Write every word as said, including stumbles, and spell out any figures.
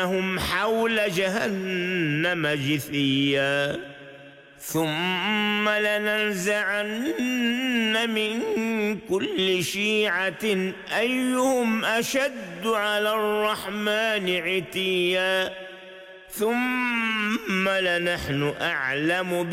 تحسبونهم حول جهنم جثيا ثم لننزعن من كل شيعة أيهم أشد على الرحمن عتيا ثم لنحن أعلم